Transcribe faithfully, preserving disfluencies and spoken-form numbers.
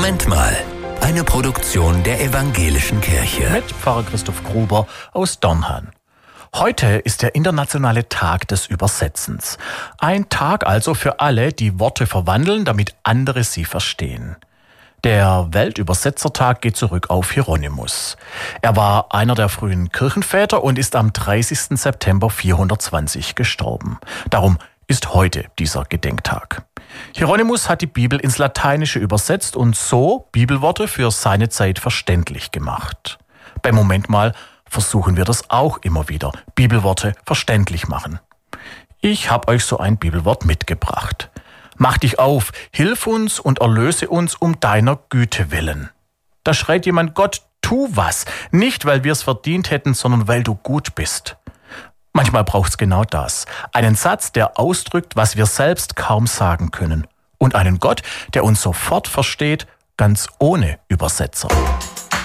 Moment mal. Eine Produktion der Evangelischen Kirche. Mit Pfarrer Christoph Gruber aus Dornhan. Heute ist der internationale Tag des Übersetzens. Ein Tag also für alle, die Worte verwandeln, damit andere sie verstehen. Der Weltübersetzertag geht zurück auf Hieronymus. Er war einer der frühen Kirchenväter und ist am dreißigsten September vierhundertzwanzig gestorben. Darum ist heute dieser Gedenktag. Hieronymus hat die Bibel ins Lateinische übersetzt und so Bibelworte für seine Zeit verständlich gemacht. Beim Moment mal versuchen wir das auch immer wieder, Bibelworte verständlich machen. Ich habe euch so ein Bibelwort mitgebracht. Mach dich auf, hilf uns und erlöse uns um deiner Güte willen. Da schreit jemand: Gott, tu was. Nicht, weil wir es verdient hätten, sondern weil du gut bist. Manchmal braucht es genau das. Einen Satz, der ausdrückt, was wir selbst kaum sagen können. Und einen Gott, der uns sofort versteht, ganz ohne Übersetzer.